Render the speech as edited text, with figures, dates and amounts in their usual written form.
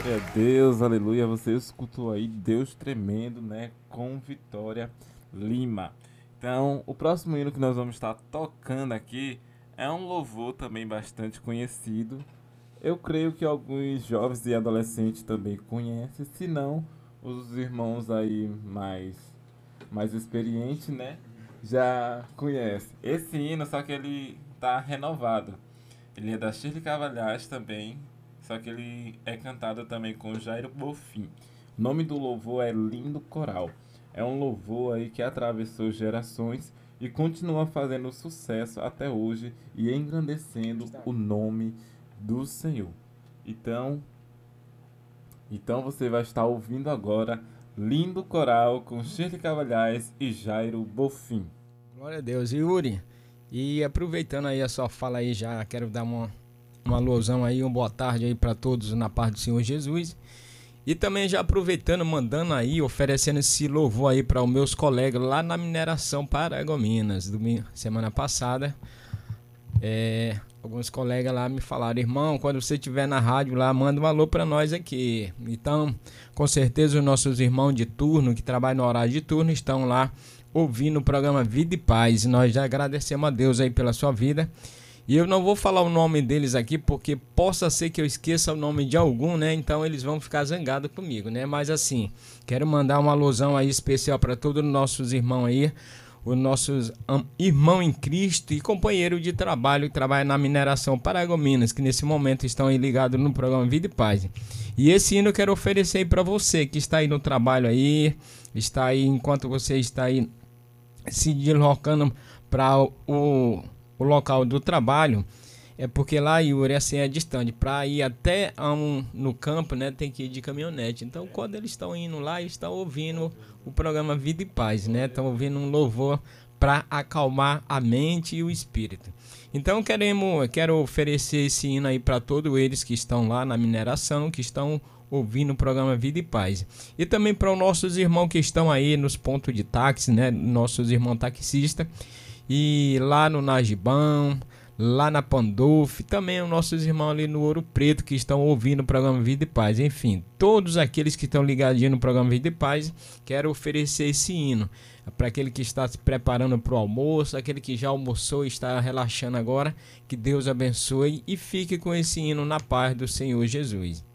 Glória a Deus, aleluia. Você escutou aí Deus tremendo, né? Com Vitória Lima. Então, o próximo hino que nós vamos estar tocando aqui é um louvor também bastante conhecido. Eu creio que alguns jovens e adolescentes também conhecem, se não, os irmãos aí mais experientes, né? Já conhecem. Esse hino, só que ele tá renovado. Ele é da Shirley Cavalhais também, só que ele é cantado também com Jairo Bofim. O nome do louvor é Lindo Coral. É um louvor aí que atravessou gerações e continua fazendo sucesso até hoje e engrandecendo o nome do Senhor. Então, então você vai estar ouvindo agora Lindo Coral com Shirley Cavalhais e Jairo Bofim. Glória a Deus, Yuri. E aproveitando aí a sua fala aí, já quero dar uma alusão aí, uma boa tarde aí para todos na paz do Senhor Jesus. E também já aproveitando, mandando aí, oferecendo esse louvor aí para os meus colegas lá na Mineração Paragominas, semana passada. Alguns colegas lá me falaram: irmão, quando você estiver na rádio lá, manda um alô para nós aqui. Então, com certeza os nossos irmãos de turno, que trabalham no horário de turno, estão lá ouvindo o programa Vida e Paz. E nós já agradecemos a Deus aí pela sua vida. E eu não vou falar o nome deles aqui, porque possa ser que eu esqueça o nome de algum, né? Então eles vão ficar zangados comigo, né? Mas assim, quero mandar uma alusão aí especial para todos os nossos irmãos aí, os nossos irmãos em Cristo e companheiro de trabalho que trabalham na Mineração Paragominas, que nesse momento estão aí ligados no programa Vida e Paz. E esse hino eu quero oferecer aí para você que está aí no trabalho aí, está aí enquanto você está aí se deslocando para o local do trabalho. É porque lá, Yuri, assim, é distante. Para ir até no campo, né, tem que ir de caminhonete. Então, quando eles estão indo lá, eles estão ouvindo o programa Vida e Paz, né? Estão ouvindo um louvor para acalmar a mente e o espírito. Então, quero oferecer esse hino aí para todos eles que estão lá na mineração, que estão ouvindo o programa Vida e Paz. E também para os nossos irmãos que estão aí nos pontos de táxi, né? Nossos irmãos taxistas. E lá no Najibão, lá na Pandolf, também os nossos irmãos ali no Ouro Preto que estão ouvindo o programa Vida e Paz. Enfim, todos aqueles que estão ligadinhos no programa Vida e Paz, quero oferecer esse hino para aquele que está se preparando para o almoço, aquele que já almoçou e está relaxando agora. Que Deus abençoe e fique com esse hino na paz do Senhor Jesus.